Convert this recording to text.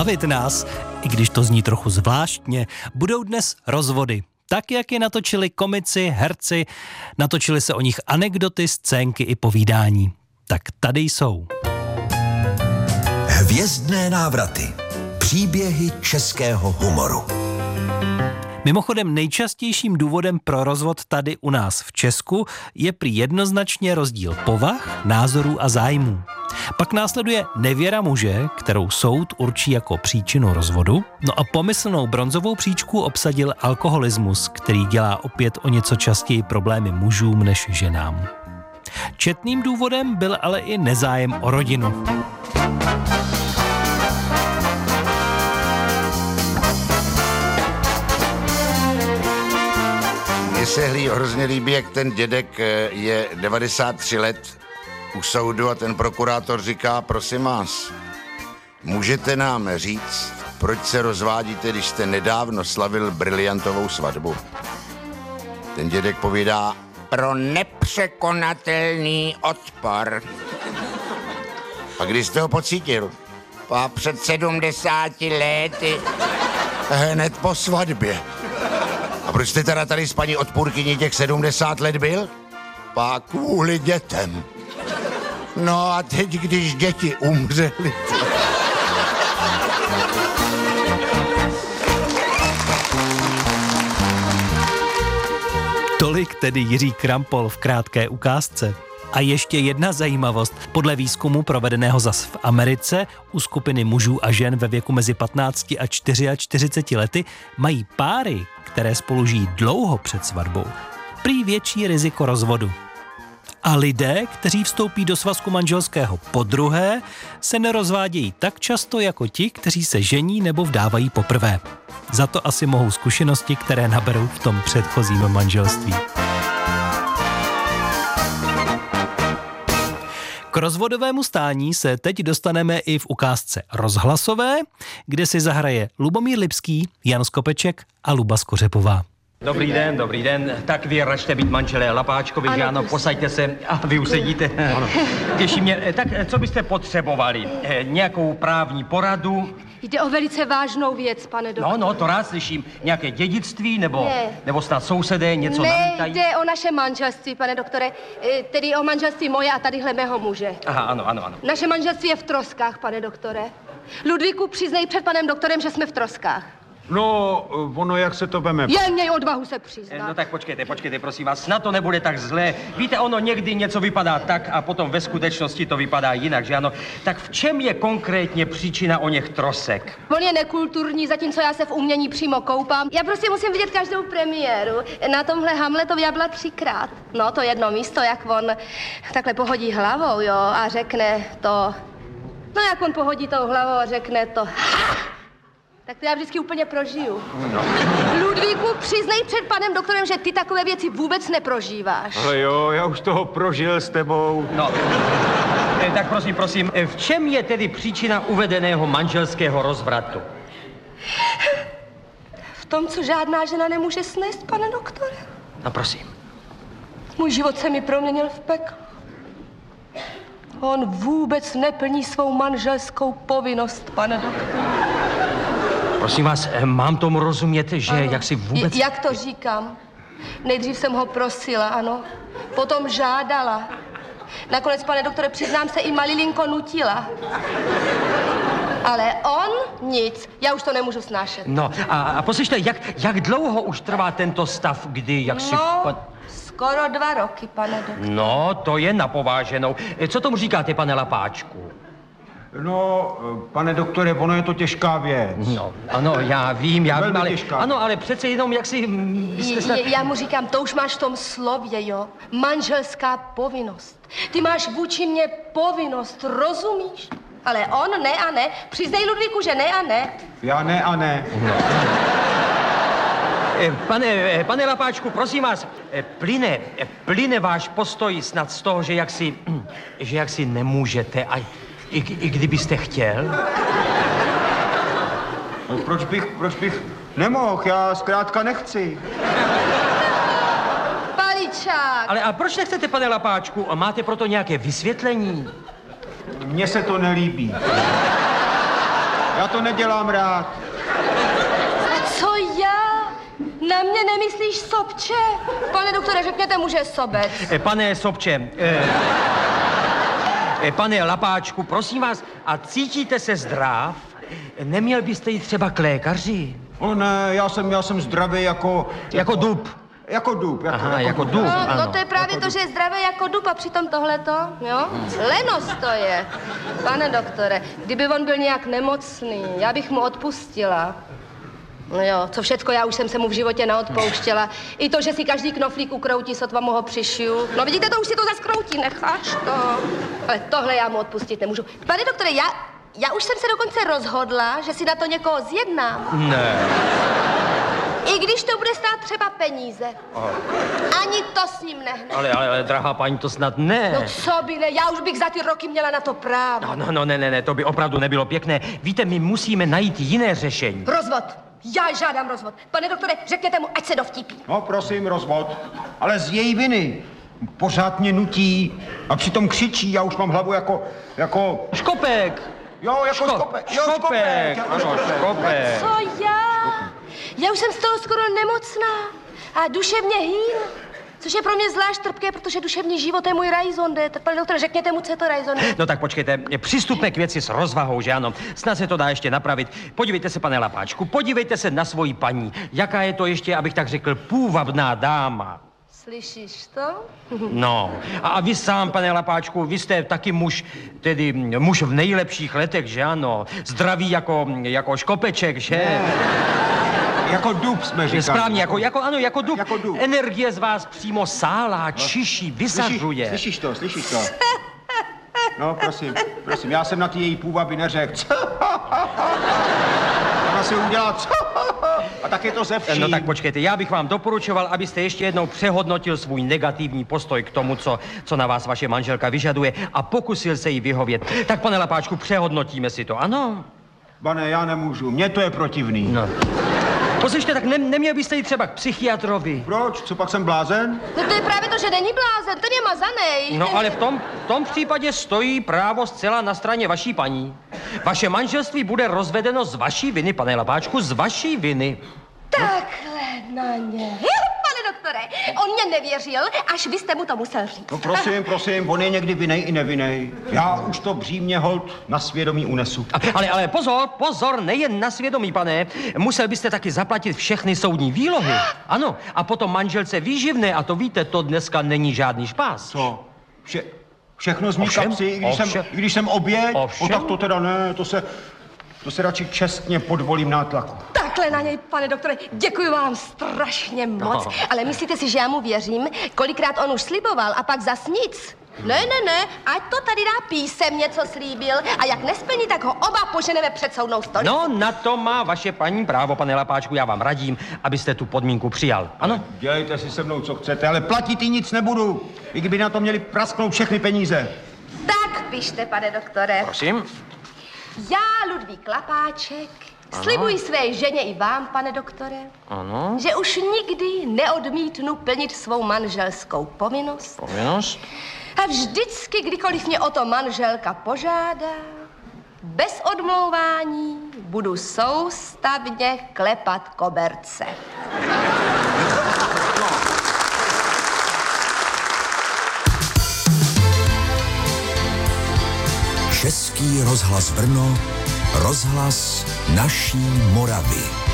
bavit nás, i když to zní trochu zvláštně, budou dnes rozvody. Tak, jak je natočili komici, herci, natočili se o nich anekdoty, scénky i povídání. Tak tady jsou. Hvězdné návraty. Příběhy českého humoru. Mimochodem nejčastějším důvodem pro rozvod tady u nás v Česku je prý jednoznačně rozdíl povah, názorů a zájmů. Pak následuje nevěra muže, kterou soud určí jako příčinu rozvodu. No a pomyslnou bronzovou příčku obsadil alkoholismus, který dělá opět o něco častěji problémy mužům než ženám. Četným důvodem byl ale i nezájem o rodinu. Mně se hrozně líbí, jak ten dědek je 93 let u soudu a ten prokurátor říká, prosím vás, můžete nám říct, proč se rozvádíte, když jste nedávno slavil briliantovou svatbu? Ten dědek povídá, pro nepřekonatelný odpor. A když jste ho pocítil? Před 70 lety. Hned po svatbě. A proč jste teda tady s paní odpůrkyní těch 70 let byl? Kvůli dětem. No a teď, když děti umřely. Tolik tedy Jiří Krampol v krátké ukázce. A ještě jedna zajímavost. Podle výzkumu provedeného zas v Americe u skupiny mužů a žen ve věku mezi 15 a 44 lety mají páry, které spolu žijí dlouho před svatbou, prý větší riziko rozvodu. A lidé, kteří vstoupí do svazku manželského podruhé, se nerozvádějí tak často jako ti, kteří se žení nebo vdávají poprvé. Za to asi mohou zkušenosti, které naberou v tom předchozím manželství. K rozvodovému stání se teď dostaneme i v ukázce rozhlasové, kde si zahraje Lubomír Lipský, Jan Skopeček a Luba Skořepová. Dobrý den. Tak vy račte být manželé Lapáčkovi, že ano, posaďte se a vy usedíte. Ano. Těší mě. Tak co byste potřebovali? Nějakou právní poradu? Jde o velice vážnou věc, pane doktor. No, to rád slyším. Nějaké dědictví, nebo snad sousedé něco namítají? Ne, jde o naše manželství, pane doktore. Tedy o manželství moje a tadyhle mého muže. Aha, ano. Naše manželství je v troskách, pane doktore. Ludvíku, přiznej před panem doktorem, že jsme v troskách. No, ono, jak se to veme? Jen měj odvahu se přiznat. No tak počkejte, prosím vás, snad to nebude tak zlé. Víte, ono někdy něco vypadá tak a potom ve skutečnosti to vypadá jinak, že ano? Tak v čem je konkrétně příčina oněch trosek? On je nekulturní, zatímco já se v umění přímo koupám. Já prostě musím vidět každou premiéru. Na tomhle Hamletovi já byla 3krát. No, to jedno místo, jak on takhle pohodí hlavou, jo, a řekne to... No, jak on pohodí tou hlavou a řekne to... Tak to já vždycky úplně prožiju. No. Ludvíku, přiznej před panem doktorem, že ty takové věci vůbec neprožíváš. Ale jo, já už toho prožil s tebou. No, tak prosím, v čem je tedy příčina uvedeného manželského rozvratu? V tom, co žádná žena nemůže snést, pane doktore. No, prosím. Můj život se mi proměnil v peklo. On vůbec neplní svou manželskou povinnost, pane doktore. Prosím vás, mám tomu rozumět, že ano. jak si vůbec... Jak to říkám? Nejdřív jsem ho prosila, ano. Potom žádala. Nakonec, pane doktore, přiznám se, i malilinko nutila. Ale on nic. Já už to nemůžu snášet. No, a poslyšte, jak dlouho už trvá tento stav, kdy jak si... Skoro 2 roky, pane doktore. No, to je napováženou. Co tomu říkáte, pane Lapáčku? No, pane doktore, ono je to těžká věc. No, ano, já vím, ale... Těžká. Ano, ale přece jenom jak si... Já mu říkám, to už máš v tom slově, jo? Manželská povinnost. Ty máš vůči mě povinnost, rozumíš? Ale on ne a ne. Přiznej, Ludvíku, že ne a ne. Já ne a ne. No. Pane Lapáčku, prosím vás, plyne váš postoj snad z toho, že jaksi nemůžete, a i kdybyste chtěl? No, proč bych nemohl, já zkrátka nechci. Paličák! Ale a proč nechcete, pane Lapáčku? Máte proto nějaké vysvětlení? Mně se to nelíbí. Já to nedělám rád. A co já? Na mě nemyslíš, Sobče? Pane doktore, řekněte mu, že je sobec. Pane Sobče, pane Lapáčku, prosím vás, a cítíte se zdrav? Neměl byste jít třeba k lékaři? O ne, já jsem zdravý jako dub. Jako dub. Jako dub, ano. No to je právě to, že je zdravé jako dub a přitom tohleto, jo? Lenost to je. Pane doktore, kdyby on byl nějak nemocný, já bych mu odpustila. No jo, co všecko, já už jsem se mu v životě naodpouštěla. I to, že si každý knoflík ukroutí, sotva mu ho přišiju. No vidíte, to už si to zas kroutí, necháš to. Ale tohle já mu odpustit nemůžu. Pane doktore, já už jsem se dokonce rozhodla, že si na to někoho zjednám. Ne. I když to bude stát třeba peníze. Ani to s ním nehne. Ale, drahá paní, to snad ne. No co by ne, já už bych za ty roky měla na to právo. No, ne, to by opravdu nebylo pěkné. Víte, my musíme najít jiné řešení. Rozvod. Já žádám rozvod. Pane doktore, řekněte mu, ať se dovtípí. No, prosím, rozvod. Ale z její viny. Pořád mě nutí a přitom křičí, já už mám hlavu jako... Škopek. Jo, jako škopek. Jo, škopek. Ano, škopek. Co já? Já už jsem z toho skoro nemocná a duševně hýl. Což je pro mě zvlášť trpké, protože duševní život je můj rajzonde. Pane doktore, řekněte mu, co je to rajzonde. No tak počkejte, přistupme k věci s rozvahou, že ano? Snad se to dá ještě napravit. Podívejte se, pane Lapáčku, podívejte se na svoji paní. Jaká je to ještě, abych tak řekl, půvabná dáma. Slyšíš to? No, a vy sám, pane Lapáčku, vy jste taky muž, tedy muž v nejlepších letech, že ano? Zdravý jako škopeček, že? Ne. Jako dub jsme říkali. Správně, jako dub. Jako dub. Energie z vás přímo sálá, čiší, vysařuje. Slyšíš to? No, prosím, já jsem na ty její půvaby neřekl. Ona si udělá a tak je to ze vším. No tak počkejte, já bych vám doporučoval, abyste ještě jednou přehodnotil svůj negativní postoj k tomu, co na vás vaše manželka vyžaduje a pokusil se jí vyhovět. Tak, pane Lapáčku, přehodnotíme si to, ano? Pane, já nemůžu, mně to je protivný. No. Poslyšte, tak neměl byste jít třeba k psychiatrovi. Proč? Co pak jsem blázen? No to je právě to, že není blázen, ten je mazanej. No ale v tom případě stojí právo zcela na straně vaší paní. Vaše manželství bude rozvedeno z vaší viny, pane Lapáčku, z vaší viny. Takhle na ně. Pane doktore, on mě nevěřil, až vy jste mu to musel říct. No prosím, on je někdy vinej i nevinej. Já už to břímě holt na svědomí unesu. Ale pozor, nejen na svědomí, pane. Musel byste taky zaplatit všechny soudní výlohy. Ano, a potom manželce výživné, a to víte, to dneska není žádný špás. Co? Všechno z mých kapsy, i když jsem oběť? O tak to teda ne, to se radši čestně podvolím nátlaku. Takhle na něj, pane doktore, děkuji vám strašně moc. No. Ale myslíte si, že já mu věřím? Kolikrát on už sliboval a pak zas nic. Ne, ať to tady dá písemně, co slíbil, a jak nesplní, tak ho oba poženeme před soudnou stolici. No, na to má vaše paní právo, pane Lapáčku, já vám radím, abyste tu podmínku přijal. Ano? Dělejte si se mnou, co chcete, ale platit nic nebudu, i kdyby na to měli prasknout všechny peníze. Tak pište, pane doktore. Prosím. Já, Ludvík Lapáček, slibuji své ženě i vám, pane doktore, Ano. že už nikdy neodmítnu plnit svou manželskou povinnost. A vždycky, kdykoliv mě o to manželka požádá, bez odmlouvání budu soustavně klepat koberce. Český rozhlas Brno, rozhlas naší Moravy.